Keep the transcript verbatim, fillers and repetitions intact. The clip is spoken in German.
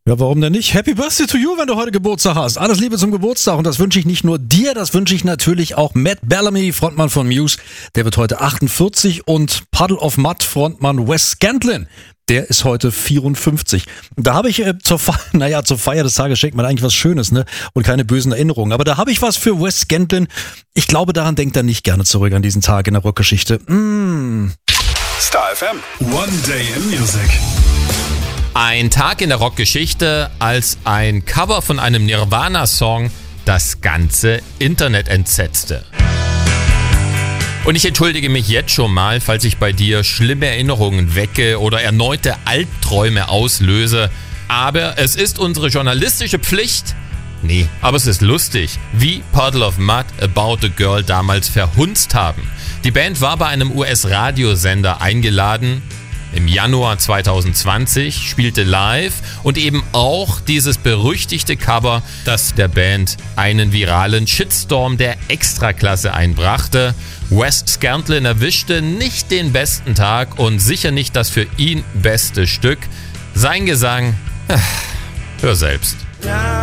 Ja, warum denn nicht? Happy Birthday to you, wenn du heute Geburtstag hast. Alles Liebe zum Geburtstag und das wünsche ich nicht nur dir, das wünsche ich natürlich auch Matt Bellamy, Frontmann von Muse. Der wird heute achtundvierzig und Puddle of Mudd, Frontmann Wes Scantlin. Der ist heute vierundfünfzig. Da habe ich äh, zur Feier, naja, zur Feier des Tages schenkt man eigentlich was Schönes, ne? Und keine bösen Erinnerungen. Aber da habe ich was für Wes Scantlin. Ich glaube, daran denkt er nicht gerne zurück an diesen Tag in der Rockgeschichte. Mm. Star F M. One Day in Music. Ein Tag in der Rockgeschichte, als ein Cover von einem Nirvana-Song das ganze Internet entsetzte. Und ich entschuldige mich jetzt schon mal, falls ich bei dir schlimme Erinnerungen wecke oder erneute Albträume auslöse. Aber es ist unsere journalistische Pflicht. Nee, aber es ist lustig, wie Puddle of Mudd About a Girl damals verhunzt haben. Die Band war bei einem U S-Radiosender eingeladen. Im Januar zweitausendzwanzig spielte live und eben auch dieses berüchtigte Cover, das der Band einen viralen Shitstorm der Extraklasse einbrachte. Wes Scantlin erwischte nicht den besten Tag und sicher nicht das für ihn beste Stück. Sein Gesang, hör selbst.